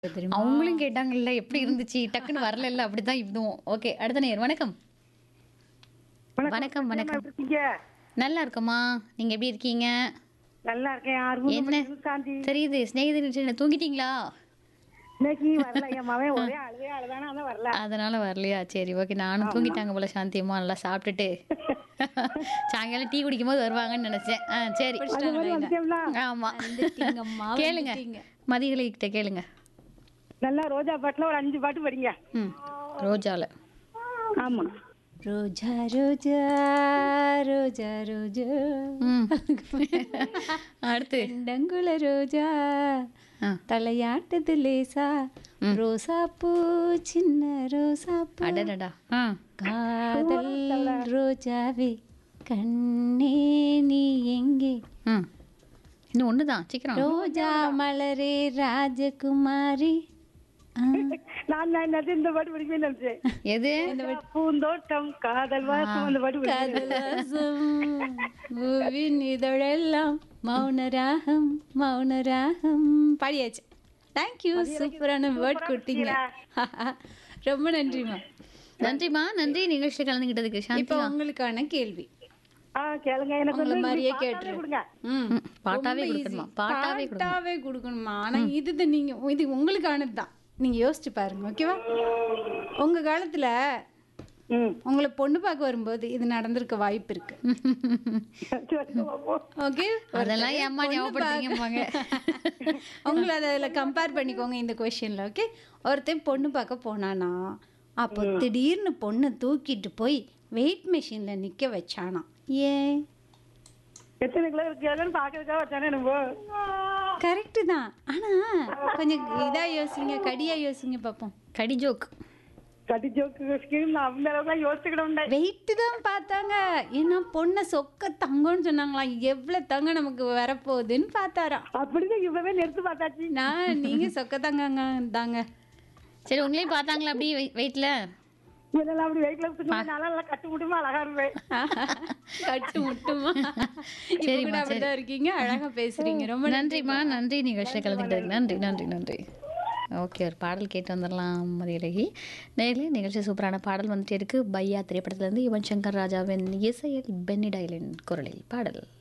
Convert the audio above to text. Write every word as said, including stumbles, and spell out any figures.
தெரியுமா? அவங்களும் கேட்டாங்கல்ல, எப்படி இருந்துச்சு? டக்குன்னு வரலல்ல, அப்படிதான் இதுவும். ஓகே, அடுத்த நேயர். வணக்கம். வணக்கம், வணக்கம். எப்படி இருக்கீங்க? நல்லா இருக்கம்மா. நீங்க எப்படி இருக்கீங்க? நல்லா இருக்கேன். அறுபது என்ன? மணிக்கு சாந்தி. தெரியுது. சிநேகிதன் தூங்கிட்டீங்களா? இன்னைக்கு வரல. என் மகன் ஒரே அழுவே அழுதானா, அதான் வரல. அதனால வரலையா? சரி, ஓகே. நானும் தூங்கிட்டாங்க போல சாந்தியம்மா. நல்லா சாப்பிட்டுட்டு சாயங்காலம் டீ குடிக்கும் போது வருவாங்கன்னு நினைச்சேன். ஆ, சரி. அது மாதிரி வந்துட்டேன்ல. ஆமா. வந்துட்டீங்கம்மா, கேளுங்க. வந்துட்டீங்க. மதிகளை கிட்ட கேளுங்க. நல்லா ரோஜா பாட்டுல ஒரு அஞ்சு பாட்டு படிங்க. ம். ரோஜால. ஆமா. ரோஜா ரோஜா ரோஜா ரோஜா ம். அடுத்து. டங்குல ரோஜா ஆ. தலையாட்டுது லேசா ரோசா பூ சின்ன ரோசா பூ அடடடா. ஆ. காதல் ரோஜாவே கண்ணே நீ எங்கே ம். இன்னும் ஒண்ணுதான். சீக்கிரம். ரோஜா மலரே ராஜகுமாரி. ஆ. நான் நான் நேத்து இந்த பாட்டு படிக்கவே நினைச்சேன். எது? பூந்தோட்டம் காதல் வாசம் அந்த பாட்டு படிக்கவே கதவாசம் பூவின் இதழெல்லாம் மௌனராகம் மௌனராகம் பாடியாச்சு. தேங்க்யூ, சூப்பரான வேர்ட் கொடுத்தீங்க. ரொம்ப நன்றிமா. நன்றிம்மா. நன்றி நிகழ்ச்சி கலந்துகிட்டதுக்கு. இப்போ சாந்தி. உங்களுக்கான கேள்வி ஆ கேளுங்க. எனக்கு உங்களை வந்து மாதிரியே பாட்டாவே கேட்டுரு. கொடுங்க. ம். ம். பாட்டாவே ரொம்ப கொடுக்கணுமா? easy. பாட்டாவே கொடுக்கணும். பாட்டாவே கொடுக்கணுமா? ஆனா இது நீங்க இது உங்களுக்கானது தான். நீங்க யோசிச்சு பாருங்க. ஓகேவா? உங்க காலத்துல ம். உங்களை பொண்ணு பார்க்க வரும்போது இது நடந்திருக்க வாய்ப்பு இருக்கு. சரி, பாப்போம். ஓகே, அதெல்லாம் ஏம்மா ஞாபகப்படுத்துறீங்கம்பாங்க. உங்களை அதில் கம்பேர் பண்ணிக்கோங்க இந்த கொஷினில். ஓகே, ஒருத்தன் பொண்ணு பார்க்க போனானா, அப்போ திடீர்னு பொண்ணை தூக்கிட்டு போய் வெயிட் மிஷினில் நிற்க வச்சானா. ஏன்? எத்தனை கிலோ இருக்காதுன்னு பாக்குறதுக்காக வச்சானே நம்ம. கரெக்டு தான். ஆனால் கொஞ்சம் இதாக யோசிங்க, கடியாக யோசிங்க பார்ப்போம். கடி ஜோக். கட்டி ஜோக்கு ஸ்கீம் நான் அந்த அளவுக்கு யோசிச்சுக்கிட வெயிட்டு தான் பார்த்தாங்க. ஏன்னா பொண்ணை சொக்க தங்கம்னு சொன்னாங்களாம். எவ்வளோ தங்கம் நமக்கு வரப்போகுதுன்னு பார்த்தாராம். அப்படிதான் இவ்வளவே நிறுத்து பார்த்தாச்சு. நான் நீங்கள் சொக்க தங்கங்க தாங்க. சரி, உங்களையும் பார்த்தாங்களா அப்படி வெயிட்ல? இதெல்லாம் அப்படி வெயிட்ல நல்லா நல்லா கட்டு முட்டுமா அழகா இருப்பேன். கட்டு முட்டுமா? சரிம்மா, சரிம்மா, அப்படிதான் இருக்கீங்க. அழகா பேசுறீங்க. ரொம்ப நன்றிம்மா. நன்றி நிகழ்ச்சியில் கலந்துக்கிட்டதுக்கு. நன்றி நன்றி நன்றி. ஓகே, ஒரு பாடல் கேட்டு வந்துடலாம் மதியழகி. நேரில் நிகழ்ச்சி சூப்பரான பாடல் வந்துட்டே இருக்கு. பையா திரைப்படத்திலேருந்து யுவன் சங்கர் ராஜாவின் இசையில் பென்னி டைலின் குரலில் பாடல்.